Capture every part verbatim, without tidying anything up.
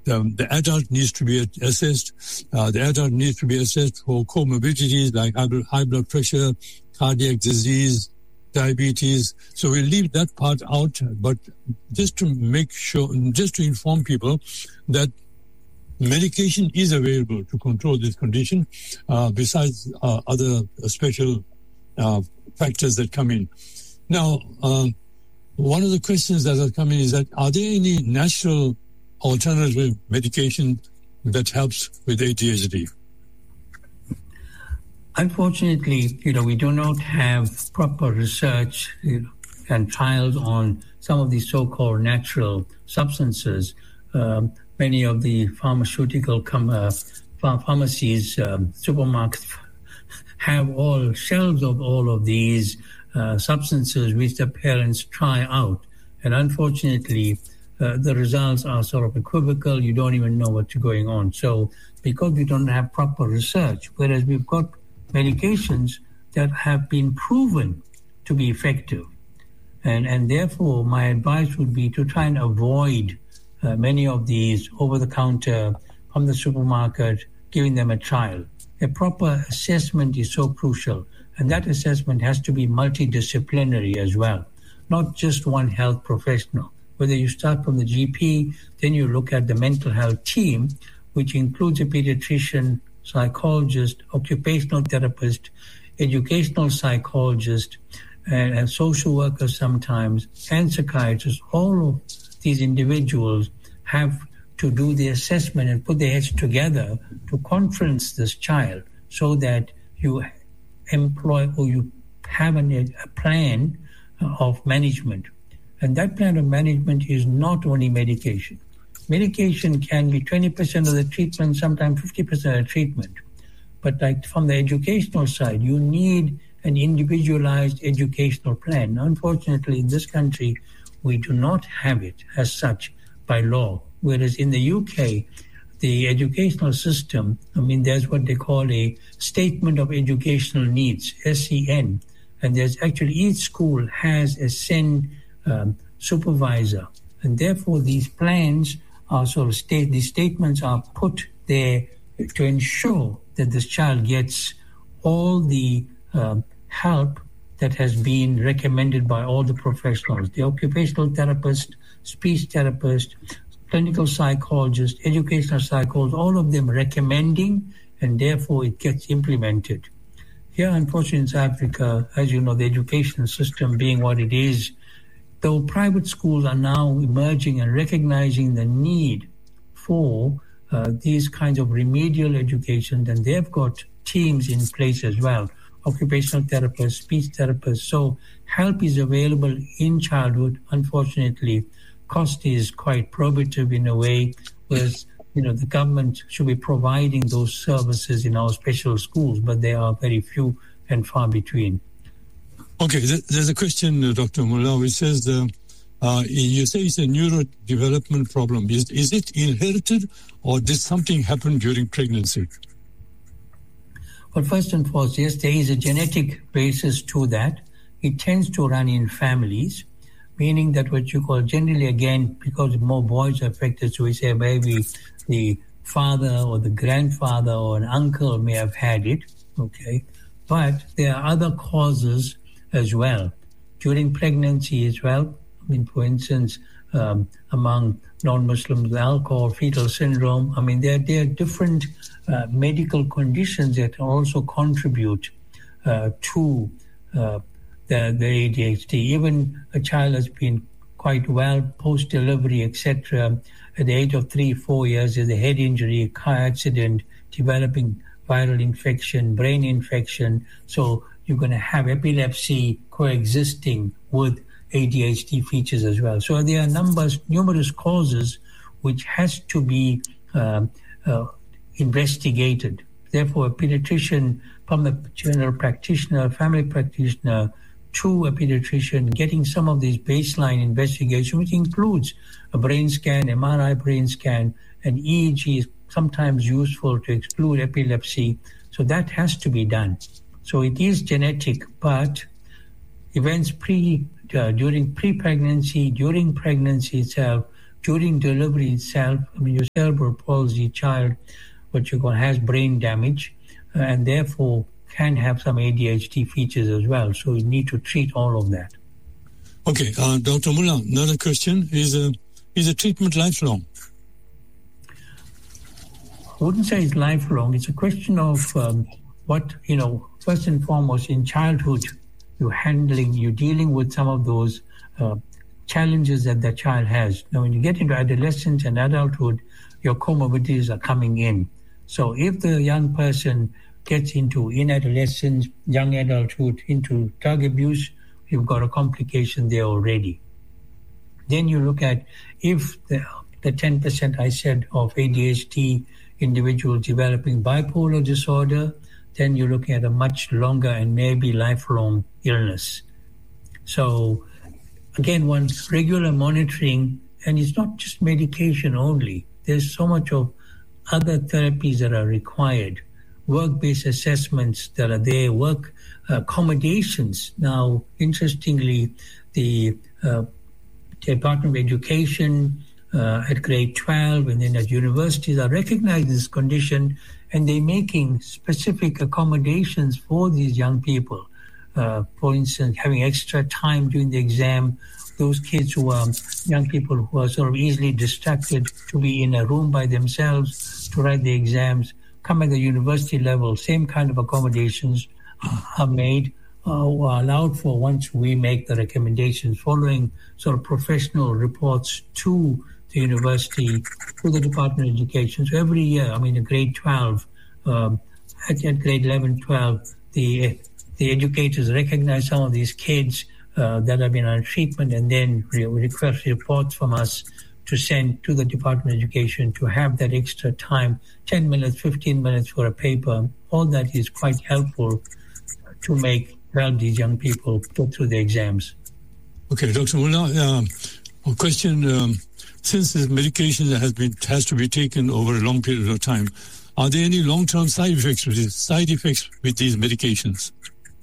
the, the adult needs to be assessed. Uh, the adult needs to be assessed for comorbidities like high blood pressure, cardiac disease, diabetes. So we leave that part out, but just to make sure, just to inform people that medication is available to control this condition, uh, besides uh, other special uh, factors that come in. Now, uh, one of the questions that are coming is that, are there any natural alternative medication that helps with A D H D? Unfortunately, you know, we do not have proper research you know, and trials on some of these so-called natural substances. Um, many of the pharmaceutical com- uh, ph- pharmacies, um, supermarkets have all shelves of all of these uh, substances which the parents try out. And unfortunately, uh, the results are sort of equivocal. You don't even know what's going on. So because we don't have proper research, whereas we've got medications that have been proven to be effective. And, and therefore, my advice would be to try and avoid uh, many of these over-the-counter from the supermarket, giving them a trial. A proper assessment is so crucial, and that assessment has to be multidisciplinary as well, not just one health professional. Whether you start from the G P, then you look at the mental health team, which includes a pediatrician, psychologist, occupational therapist, educational psychologist, and, and social workers sometimes, and psychiatrists. All of these individuals have to do the assessment and put their heads together to conference this child so that you employ or you have an, a plan of management. And that plan of management is not only medication. Medication can be twenty percent of the treatment, sometimes fifty percent of the treatment. But like from the educational side, you need an individualized educational plan. Unfortunately, in this country, we do not have it as such by law. Whereas in the U K, the educational system, I mean, there's what they call a Statement of Educational Needs, S E N. And there's actually each school has a S E N um, supervisor. And therefore, these plans are sort of state, these statements are put there to ensure that this child gets all the um, help that has been recommended by all the professionals, the occupational therapist, speech therapist, clinical psychologist, educational psychologist, all of them recommending, and therefore it gets implemented. Here, unfortunately, in South Africa, as you know, the education system being what it is, though private schools are now emerging and recognizing the need for uh, these kinds of remedial education, and they've got teams in place as well, occupational therapists, speech therapists. So help is available in childhood. Unfortunately, cost is quite prohibitive in a way, whereas you know the government should be providing those services in our special schools, but they are very few and far between. Okay, there's a question, uh, Doctor Mullah, which says, uh, uh, you say it's a neurodevelopment problem. Is, is it inherited or did something happen during pregnancy? Well, first and foremost, yes, there is a genetic basis to that. It tends to run in families, meaning that what you call generally, again, because more boys are affected, so we say maybe the father or the grandfather or an uncle may have had it, okay? But there are other causes as well. During pregnancy as well, I mean, for instance, um, among non-Muslims, alcohol, fetal syndrome, I mean, there, there are different uh, medical conditions that also contribute uh, to uh, the, the A D H D. Even a child has been quite well post-delivery, et cetera. At the age of three, four years, there's a head injury, a car accident, developing viral infection, brain infection. So you're going to have epilepsy coexisting with A D H D features as well. So there are numbers, numerous causes which has to be uh, uh, investigated. Therefore, a pediatrician from a general practitioner, family practitioner, to a pediatrician, getting some of these baseline investigation, which includes a brain scan, M R I brain scan, and E E G is sometimes useful to exclude epilepsy. So that has to be done. So it is genetic, but events pre, uh, during pre-pregnancy, during pregnancy itself, during delivery itself, I mean, your cerebral palsy child, what you call, has brain damage, uh, and therefore can have some A D H D features as well. So you need to treat all of that. Okay, uh, Doctor Mullah, another question. Is a, is a treatment lifelong? I wouldn't say it's lifelong. It's a question of um, what, you know, first and foremost, in childhood, you're handling, you're dealing with some of those uh, challenges that the child has. Now, when you get into adolescence and adulthood, your comorbidities are coming in. So if the young person gets into, in adolescence, young adulthood, into drug abuse, you've got a complication there already. Then you look at if the, the ten percent I said of A D H D individuals developing bipolar disorder, then you're looking at a much longer and maybe lifelong illness. So again, one regular monitoring, and it's not just medication only. There's so much of other therapies that are required, work-based assessments that are there, work accommodations. Now, interestingly, the uh, Department of Education uh, at grade twelve and then at universities are recognizing this condition, and they're making specific accommodations for these young people. Uh, for instance, having extra time during the exam, those kids who are young people who are sort of easily distracted to be in a room by themselves to write the exams, come at the university level, same kind of accommodations are made uh, or are allowed for once we make the recommendations, following sort of professional reports to the university, to the Department of Education. So every year, I mean, in grade twelve, um, at, at grade eleven, twelve, the the educators recognize some of these kids uh, that have been on treatment and then re- request reports from us to send to the Department of Education to have that extra time, ten minutes, fifteen minutes for a paper. All that is quite helpful to make help these young people go through the exams. Okay, Doctor Mullah, um, a question. Um, since this medication has been has to be taken over a long period of time, are there any long-term side effects with this, side effects with these medications?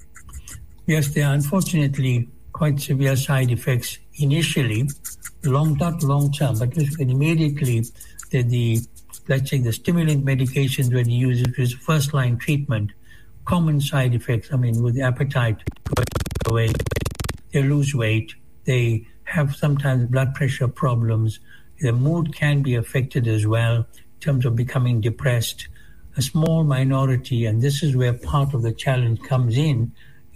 Yes, there are unfortunately quite severe side effects initially, long not long-term, but immediately the, the let's say the stimulant medications when you use it as first-line treatment. Common side effects, I mean, with appetite, away, they lose weight, they have sometimes blood pressure problems, their mood can be affected as well in terms of becoming depressed. A small minority, and this is where part of the challenge comes in,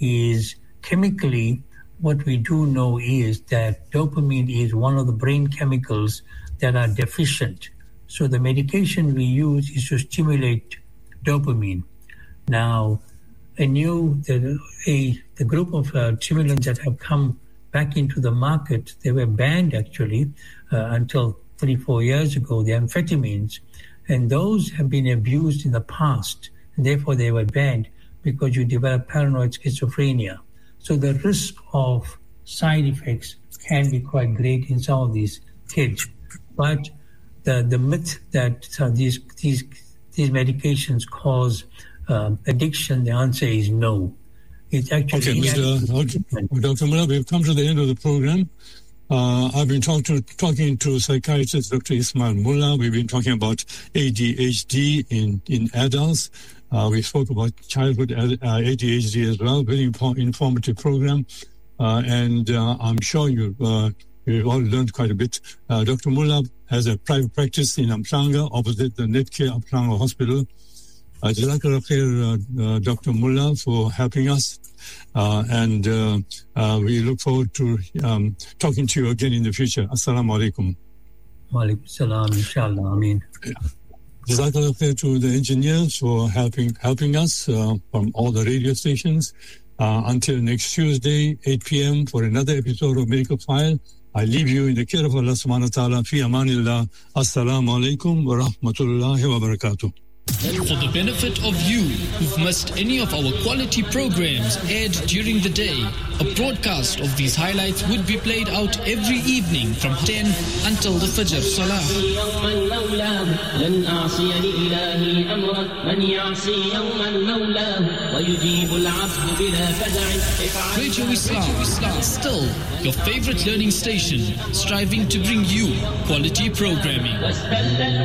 is chemically what we do know is that dopamine is one of the brain chemicals that are deficient. So the medication we use is to stimulate dopamine. Now, a new, the, a, the group of uh, stimulants that have come back into the market, they were banned actually uh, until three, four years ago, the amphetamines. And those have been abused in the past, and therefore they were banned because you develop paranoid schizophrenia. So the risk of side effects can be quite great in some of these kids. But the, the myth that uh, these, these, these medications cause Uh, addiction, the answer is no. It's actually... Okay, Mister Doctor Mullah, we've come to the end of the program. Uh, I've been talk to, talking to psychiatrist Doctor Ismail Mullah. We've been talking about A D H D in, in adults. Uh, we spoke about childhood uh, A D H D as well. Very inform- informative program. Uh, and uh, I'm sure you, uh, you've all learned quite a bit. Uh, Doctor Mullah has a private practice in Amtranga, opposite the Netcare Amtranga Hospital. Uh, Jazakallah khair, uh, uh, Doctor Mullah, for helping us. Uh, and uh, uh, we look forward to um, talking to you again in the future. Assalamu alaikum. Wa alaikum salam, inshallah, ameen. Jazakallah khair to the engineers for helping helping us uh, from all the radio stations. Uh, until next Tuesday, eight p.m. for another episode of Medical File. I leave you in the care of Allah subhanahu wa ta'ala. Fi amanillah. Assalamu alaikum wa rahmatullahi wa barakatuh. For the benefit of you who've missed any of our quality programs aired during the day, a broadcast of these highlights would be played out every evening from ten until the Fajr Salah. Radio Islam, Islam, still your favorite learning station, striving to bring you quality programming.